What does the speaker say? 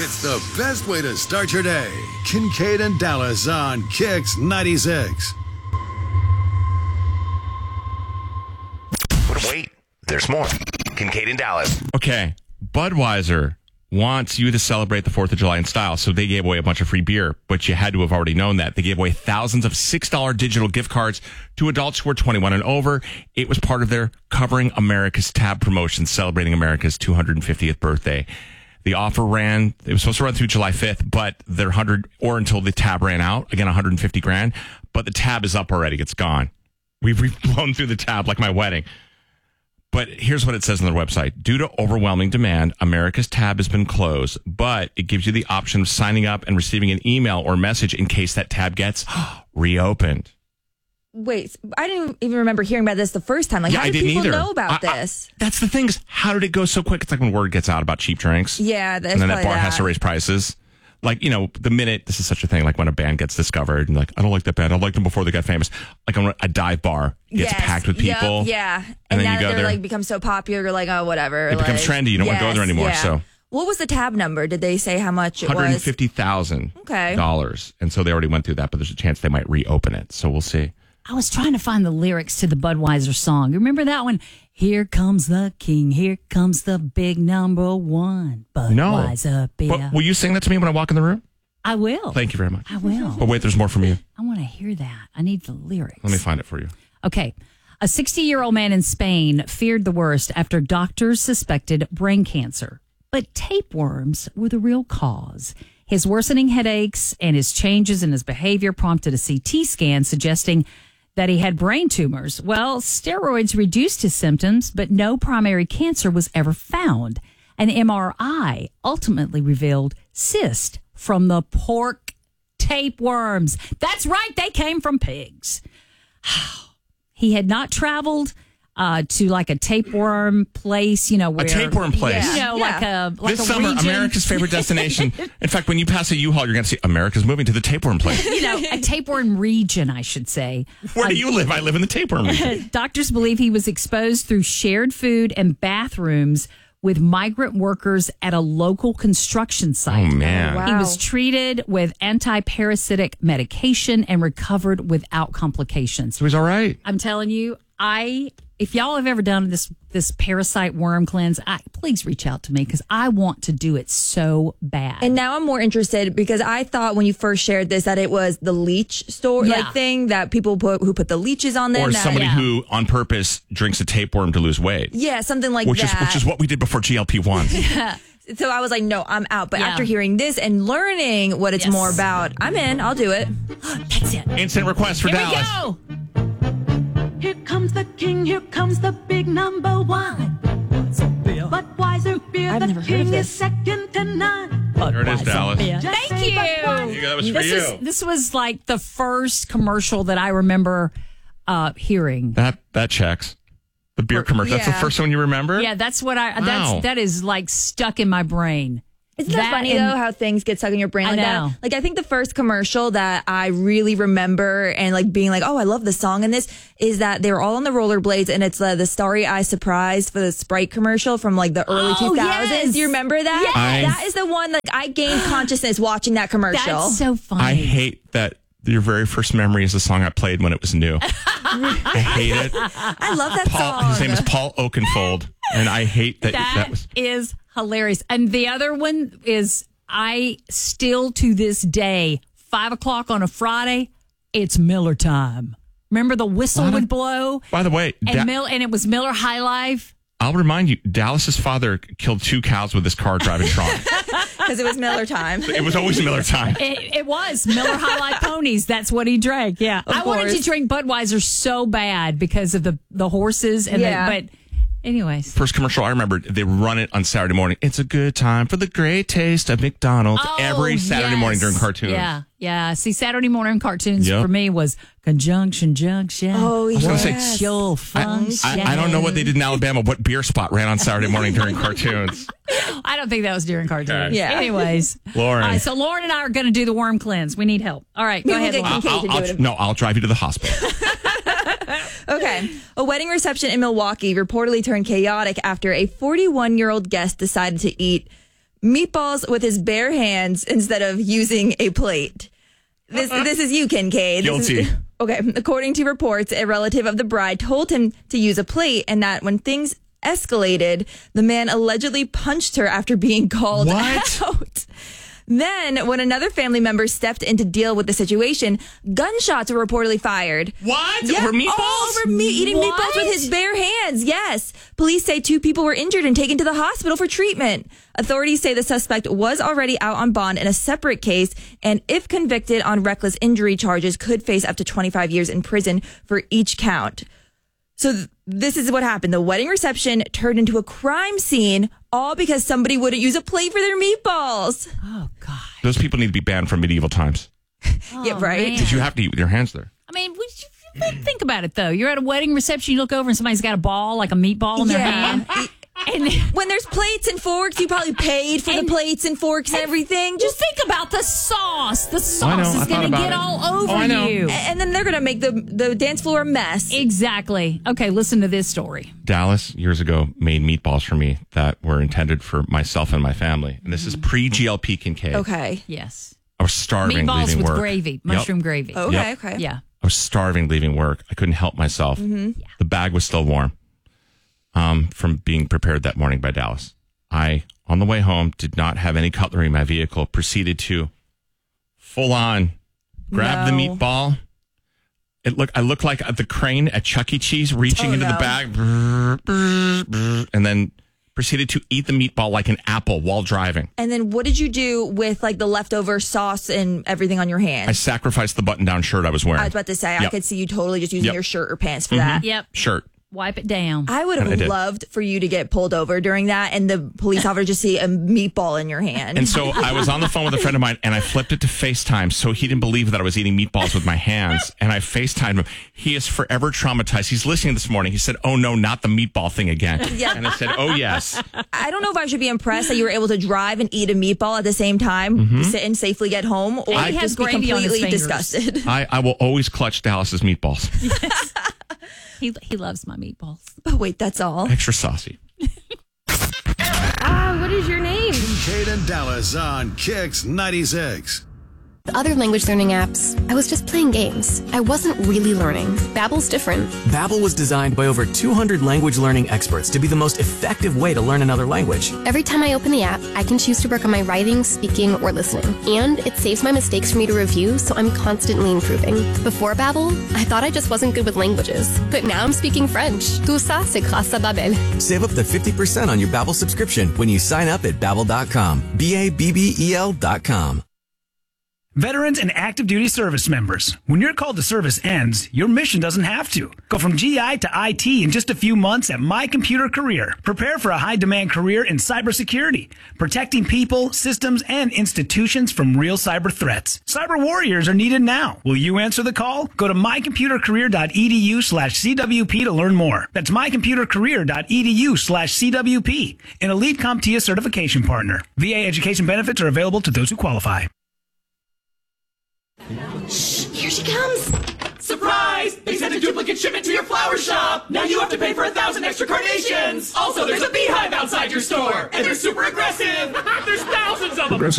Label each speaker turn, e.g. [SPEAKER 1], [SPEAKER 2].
[SPEAKER 1] It's the best way to start your day. Kincaid and Dallas on Kix 96.
[SPEAKER 2] But wait, there's more. Kincaid and Dallas.
[SPEAKER 3] Okay, Budweiser wants you to celebrate the 4th of July in style, so they gave away a bunch of free beer, but you had to have already known that. They gave away thousands of $6 digital gift cards to adults who are 21 and over. It was part of their Covering America's Tab promotion, celebrating America's 250th birthday. The offer it was supposed to run through July 5th, but they're 100, or until the tab ran out, again, 150 grand, but the tab is up already. It's gone. We've blown through the tab like my wedding. But here's what it says on their website. Due to overwhelming demand, America's Tab has been closed, but it gives you the option of signing up and receiving an email or message in case that tab gets reopened.
[SPEAKER 4] Wait, I didn't even remember hearing about this the first time. Like,
[SPEAKER 3] Yeah,
[SPEAKER 4] how
[SPEAKER 3] I
[SPEAKER 4] did
[SPEAKER 3] didn't
[SPEAKER 4] people
[SPEAKER 3] either.
[SPEAKER 4] know about this?
[SPEAKER 3] That's the thing is, how did it go so quick? It's like when word gets out about cheap drinks.
[SPEAKER 4] Yeah, that's
[SPEAKER 3] and then that
[SPEAKER 4] probably
[SPEAKER 3] bar has to raise prices. Like, the minute, this is such a thing, like when a band gets discovered and like, I don't like that band. I liked them before they got famous. Like a dive bar gets packed with people.
[SPEAKER 4] Yep, yeah.
[SPEAKER 3] And then
[SPEAKER 4] now
[SPEAKER 3] you go
[SPEAKER 4] that they're
[SPEAKER 3] there.
[SPEAKER 4] like become so popular, you're like, oh, whatever.
[SPEAKER 3] It becomes trendy. You don't want to go there anymore.
[SPEAKER 4] Yeah.
[SPEAKER 3] So
[SPEAKER 4] what was the tab number? Did they say how much it was?
[SPEAKER 3] $150,000.
[SPEAKER 4] Okay.
[SPEAKER 3] And so they already went through that, but there's a chance they might reopen it. So we'll see.
[SPEAKER 5] I was trying to find the lyrics to the Budweiser song. Remember that one? Here comes the king. Here comes the big number one. Budweiser beer.
[SPEAKER 3] But will you sing that to me when I walk in the room?
[SPEAKER 5] I will.
[SPEAKER 3] Thank you very much.
[SPEAKER 5] I will.
[SPEAKER 3] But wait, there's more from you.
[SPEAKER 5] I want to hear that. I need the lyrics.
[SPEAKER 3] Let me find it for you.
[SPEAKER 5] Okay. A 60-year-old man in Spain feared the worst after doctors suspected brain cancer. But tapeworms were the real cause. His worsening headaches and his changes in his behavior prompted a CT scan suggesting that he had brain tumors. Well, steroids reduced his symptoms, but no primary cancer was ever found. An MRI ultimately revealed cyst from the pork tapeworms. That's right, they came from pigs. He had not traveled to like a tapeworm place, where
[SPEAKER 3] A tapeworm place.
[SPEAKER 5] like a
[SPEAKER 3] this summer,
[SPEAKER 5] region.
[SPEAKER 3] America's favorite destination. In fact, when you pass a U-Haul, you're going to see America's moving to the tapeworm place.
[SPEAKER 5] A tapeworm region, I should say.
[SPEAKER 3] Where do you live? I live in the tapeworm region.
[SPEAKER 5] Doctors believe he was exposed through shared food and bathrooms with migrant workers at a local construction site.
[SPEAKER 3] Oh, man.
[SPEAKER 4] Wow.
[SPEAKER 5] He was treated with anti-parasitic medication and recovered without complications.
[SPEAKER 3] So he's all right.
[SPEAKER 5] I'm telling you, if y'all have ever done this parasite worm cleanse, please reach out to me because I want to do it so bad.
[SPEAKER 4] And now I'm more interested because I thought when you first shared this that it was the leech store thing that people who put the leeches on them.
[SPEAKER 3] Or somebody who on purpose drinks a tapeworm to lose weight.
[SPEAKER 4] Yeah, something like
[SPEAKER 3] Which
[SPEAKER 4] that.
[SPEAKER 3] is what we did before GLP-1.
[SPEAKER 4] So I was like, no, I'm out. But after hearing this and learning what it's more about, I'm in. I'll do it.
[SPEAKER 5] That's it.
[SPEAKER 3] Instant request for
[SPEAKER 5] Here
[SPEAKER 3] Dallas.
[SPEAKER 5] we go.
[SPEAKER 6] Here comes the king, here comes the big number one. Budweiser beer,
[SPEAKER 4] I've
[SPEAKER 6] the
[SPEAKER 4] never heard
[SPEAKER 6] king
[SPEAKER 4] of
[SPEAKER 6] is
[SPEAKER 4] this.
[SPEAKER 6] second to none.
[SPEAKER 3] There it is, Dallas.
[SPEAKER 5] Thank you.
[SPEAKER 3] That was for you.
[SPEAKER 5] This was like the first commercial that I remember hearing.
[SPEAKER 3] That checks. The beer commercial. That's the
[SPEAKER 4] Yeah.
[SPEAKER 3] first one you remember?
[SPEAKER 5] Yeah, that's what
[SPEAKER 3] Wow.
[SPEAKER 5] that is like stuck in my brain.
[SPEAKER 4] Isn't that funny, though, how things get stuck in your brain
[SPEAKER 5] I
[SPEAKER 4] like
[SPEAKER 5] know.
[SPEAKER 4] that? Like, I think the first commercial that I really remember and, like, being like, oh, I love the song in this is that they were all on the rollerblades, and it's the Starry Eye Surprise for the Sprite commercial from, like, the early 2000s.
[SPEAKER 5] yes.
[SPEAKER 4] Do you remember that?
[SPEAKER 3] Yes.
[SPEAKER 4] That is the one that I gained consciousness watching that commercial.
[SPEAKER 5] That's so funny.
[SPEAKER 3] I hate that your very first memory is the song I played when it was new. I hate it.
[SPEAKER 4] I love that song.
[SPEAKER 3] His name is Paul Oakenfold, and I hate that.
[SPEAKER 5] That
[SPEAKER 3] was
[SPEAKER 5] is hilarious. And the other one is I still to this day, 5:00 on a Friday, it's Miller time. Remember the whistle would blow?
[SPEAKER 3] By the way,
[SPEAKER 5] And it was Miller High Life.
[SPEAKER 3] I'll remind you, Dallas's father killed 2 cows with his car driving drunk.
[SPEAKER 4] Because it was Miller time.
[SPEAKER 3] It was always Miller time.
[SPEAKER 5] It was Miller High Life ponies. That's what he drank. Yeah, I wanted to
[SPEAKER 4] course.
[SPEAKER 5] drink Budweiser so bad because of the horses and but anyways.
[SPEAKER 3] First commercial I remember, they run it on Saturday morning. It's a good time for the great taste of McDonald's every Saturday morning during cartoons.
[SPEAKER 5] Yeah. See, Saturday morning cartoons for me was Conjunction Junction.
[SPEAKER 4] Oh,
[SPEAKER 3] I was gonna say,
[SPEAKER 5] Social function.
[SPEAKER 3] I don't know what they did in Alabama. What beer spot ran on Saturday morning during cartoons?
[SPEAKER 5] I don't think that was during cartoons.
[SPEAKER 3] Okay.
[SPEAKER 4] Yeah.
[SPEAKER 5] Anyways.
[SPEAKER 3] Lauren.
[SPEAKER 5] All right, so Lauren and I are going to do the worm cleanse. We need help. All right, go
[SPEAKER 4] Maybe
[SPEAKER 5] ahead,
[SPEAKER 4] we'll
[SPEAKER 5] Lauren.
[SPEAKER 4] get Kincaid to do it.
[SPEAKER 3] No, I'll drive you to the hospital.
[SPEAKER 4] Okay. A wedding reception in Milwaukee reportedly turned chaotic after a 41-year-old guest decided to eat meatballs with his bare hands instead of using a plate. This is you, Kincaid.
[SPEAKER 3] Guilty.
[SPEAKER 4] Okay. According to reports, a relative of the bride told him to use a plate and that when things escalated, the man allegedly punched her after being called out. Then, when another family member stepped in to deal with the situation, gunshots were reportedly fired.
[SPEAKER 3] What?
[SPEAKER 4] Yeah,
[SPEAKER 3] Over meatballs?
[SPEAKER 4] Over eating meatballs with his bare hands, yes. Police say 2 people were injured and taken to the hospital for treatment. Authorities say the suspect was already out on bond in a separate case, and if convicted on reckless injury charges, could face up to 25 years in prison for each count. So this is what happened. The wedding reception turned into a crime scene, all because somebody wouldn't use a plate for their meatballs.
[SPEAKER 5] Oh, God.
[SPEAKER 3] Those people need to be banned from medieval times.
[SPEAKER 4] Yeah, right?
[SPEAKER 3] Because you have to eat with your hands there.
[SPEAKER 5] I mean, think about it, though. You're at a wedding reception, you look over and somebody's got a ball, like a meatball in their hand. And
[SPEAKER 4] when there's plates and forks, you probably paid for the plates and forks and everything.
[SPEAKER 5] Just think about the sauce. The sauce is going to get all over you.
[SPEAKER 4] And then they're going to make the dance floor a mess.
[SPEAKER 5] Exactly. Okay, listen to this story.
[SPEAKER 3] Dallas, years ago, made meatballs for me that were intended for myself and my family. And this is pre-GLP Kincaid.
[SPEAKER 4] Okay.
[SPEAKER 5] Yes.
[SPEAKER 3] I was starving
[SPEAKER 5] Meatballs
[SPEAKER 3] leaving
[SPEAKER 5] with
[SPEAKER 3] work.
[SPEAKER 5] gravy, mushroom gravy.
[SPEAKER 4] Okay,
[SPEAKER 3] Yep.
[SPEAKER 4] okay.
[SPEAKER 5] Yeah.
[SPEAKER 3] I was starving leaving work. I couldn't help myself. The bag was still warm from being prepared that morning by Dallas. I, on the way home, did not have any cutlery in my vehicle, proceeded to full on grab the meatball. I looked like the crane at Chuck E. Cheese reaching into the bag and then proceeded to eat the meatball like an apple while driving.
[SPEAKER 4] And then what did you do with like the leftover sauce and everything on your hands?
[SPEAKER 3] I sacrificed the button-down shirt I was wearing.
[SPEAKER 4] I was about to say, I
[SPEAKER 3] Yep.
[SPEAKER 4] could see you totally just using your shirt or pants for that.
[SPEAKER 5] Yep.
[SPEAKER 3] Shirt.
[SPEAKER 5] Wipe it down.
[SPEAKER 4] I would have loved for you to get pulled over during that and the police officer just see a meatball in your hand.
[SPEAKER 3] And so I was on the phone with a friend of mine and I flipped it to FaceTime so he didn't believe that I was eating meatballs with my hands. And I FaceTimed him. He is forever traumatized. He's listening this morning. He said, "Oh no, not the meatball thing again."
[SPEAKER 4] Yeah.
[SPEAKER 3] And I said, "Oh yes."
[SPEAKER 4] I don't know if I should be impressed that you were able to drive and eat a meatball at the same time, sit and safely get home, or
[SPEAKER 5] he has
[SPEAKER 4] just be
[SPEAKER 5] gravy on his
[SPEAKER 4] completely
[SPEAKER 5] fingers.
[SPEAKER 4] disgusted.
[SPEAKER 3] I will always clutch Dallas's meatballs.
[SPEAKER 5] He loves my meatballs.
[SPEAKER 4] Oh, wait, that's all.
[SPEAKER 3] Extra saucy.
[SPEAKER 7] What is your name?
[SPEAKER 1] Kincaid and Dallas on Kicks 96.
[SPEAKER 7] Other language learning apps, I was just playing games. I wasn't really learning. Babbel's different.
[SPEAKER 8] Babbel was designed by over 200 language learning experts to be the most effective way to learn another language.
[SPEAKER 7] Every time I open the app, I can choose to work on my writing, speaking, or listening. And it saves my mistakes for me to review, so I'm constantly improving. Before Babbel, I thought I just wasn't good with languages. But now I'm speaking French. Tout ça, c'est grâce à Babbel.
[SPEAKER 8] Save up to 50% on your Babbel subscription when you sign up at Babbel.com. Babbel.com.
[SPEAKER 9] Veterans and active duty service members, when your call to service ends, your mission doesn't have to. Go from GI to IT in just a few months at My Computer Career. Prepare for a high-demand career in cybersecurity, protecting people, systems, and institutions from real cyber threats. Cyber warriors are needed now. Will you answer the call? Go to mycomputercareer.edu/CWP to learn more. That's mycomputercareer.edu/CWP, an elite CompTIA certification partner. VA education benefits are available to those who qualify.
[SPEAKER 6] Here she comes.
[SPEAKER 10] Surprise! They sent a duplicate shipment to your flower shop! Now you have to pay for 1,000 extra carnations! Also, there's a beehive outside your store! And they're super aggressive! There's thousands of them!